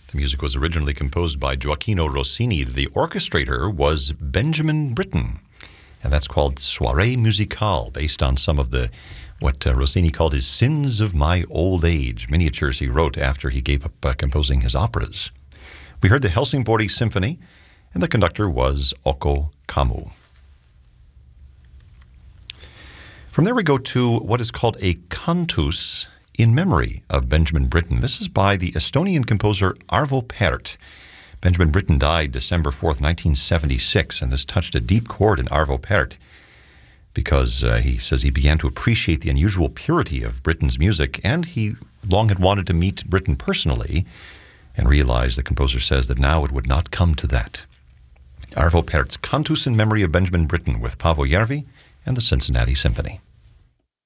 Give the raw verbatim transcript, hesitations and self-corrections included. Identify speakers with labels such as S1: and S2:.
S1: The music was originally composed by Gioacchino Rossini. The orchestrator was Benjamin Britten, and that's called Soirée Musicale, based on some of the what uh, Rossini called his sins of my old age, miniatures he wrote after he gave up uh, composing his operas. We heard the Helsingborg Symphony, and the conductor was Occo Kammu. From there we go to what is called a cantus in memory of Benjamin Britten. This is by the Estonian composer Arvo Pärt. Benjamin Britten died December fourth, nineteen seventy-six, and this touched a deep chord in Arvo Pärt because uh, he says he began to appreciate the unusual purity of Britten's music, and he long had wanted to meet Britten personally and realized, the composer says, that now it would not come to that. Arvo Pärt's Cantus in memory of Benjamin Britten with Paavo Järvi and the Cincinnati Symphony.